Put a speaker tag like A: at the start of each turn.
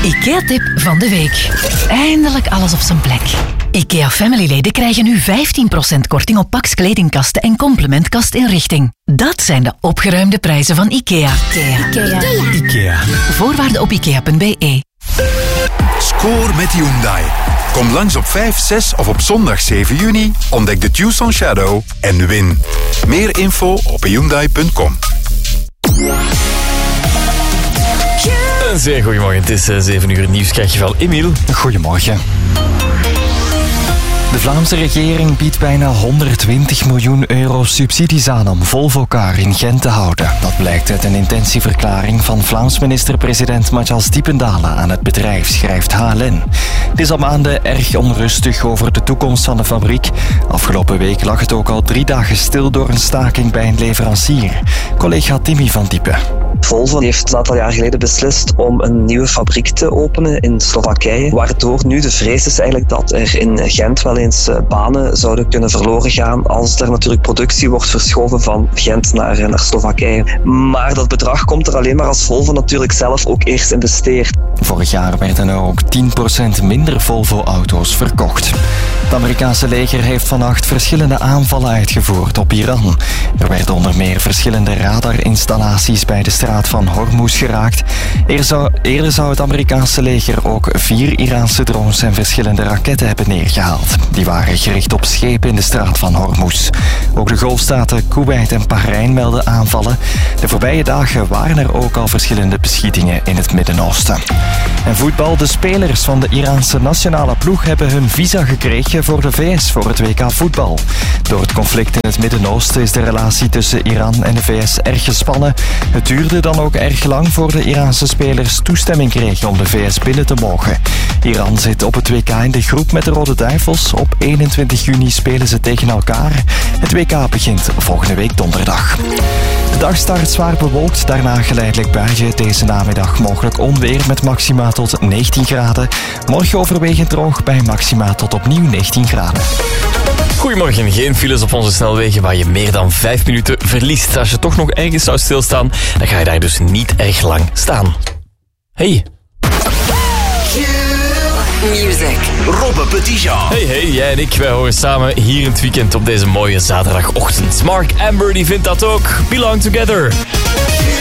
A: IKEA-tip van de week. Eindelijk alles op zijn plek. IKEA Family-leden krijgen nu 15% korting op Pax kledingkasten en complementkastinrichting. Dat zijn de opgeruimde prijzen van IKEA. IKEA. Voorwaarden op ikea.be.
B: Score met Hyundai. Kom langs op 5, 6 of op zondag 7 juni. Ontdek de Tucson Shadow en win. Meer info op hyundai.com.
C: Een zeer goedemorgen, het is 7 uur nieuws, krijg je van Emiel.
D: Goedemorgen. De Vlaamse regering biedt bijna 120 miljoen euro subsidies aan om Volvo-car in Gent te houden. Dat blijkt uit een intentieverklaring van Vlaams minister-president Matthias Diependalen aan het bedrijf, schrijft HLN. Het is al maanden erg onrustig over de toekomst van de fabriek. Afgelopen week lag het ook al 3 dagen stil door een staking bij een leverancier. Collega Timmy van Diepen.
E: Volvo heeft een aantal jaar geleden beslist om een nieuwe fabriek te openen in Slowakije, waardoor nu de vrees is eigenlijk dat er in Gent wel eens banen zouden kunnen verloren gaan als er natuurlijk productie wordt verschoven van Gent naar Slowakije. Maar dat bedrag komt er alleen maar als Volvo natuurlijk zelf ook eerst investeert.
D: Vorig jaar werden er ook 10% minder Volvo-auto's verkocht. Het Amerikaanse leger heeft vannacht verschillende aanvallen uitgevoerd op Iran. Er werden onder meer verschillende radarinstallaties bij de straat van Hormuz geraakt. Eerder zou het Amerikaanse leger ook 4 Iraanse drones en verschillende raketten hebben neergehaald. Die waren gericht op schepen in de straat van Hormuz. Ook de golfstaten Kuwait en Bahrein melden aanvallen. De voorbije dagen waren er ook al verschillende beschietingen in het Midden-Oosten. En voetbal, de spelers van de Iraanse nationale ploeg hebben hun visa gekregen voor de VS voor het WK voetbal. Door het conflict in het Midden-Oosten is de relatie tussen Iran en de VS erg gespannen. Het duurde dan ook erg lang voor de Iraanse spelers toestemming kregen om de VS binnen te mogen. Iran zit op het WK in de groep met de Rode Duivels. Op 21 juni spelen ze tegen elkaar. Het WK begint volgende week donderdag. De dag start zwaar bewolkt, daarna geleidelijk buien. Deze namiddag mogelijk onweer met maxima tot 19 graden. Morgen overwegend droog bij maxima tot opnieuw 19 graden.
C: Goedemorgen, geen files op onze snelwegen waar je meer dan 5 minuten verliest. Als je toch nog ergens zou stilstaan, dan ga je daar dus niet erg lang staan. Hey.
A: Music.
F: Robbe Petitjean.
C: Hey, jij en ik, wij horen samen hier in het weekend op deze mooie zaterdagochtend. Mark Amber die vindt dat ook. Belong Together.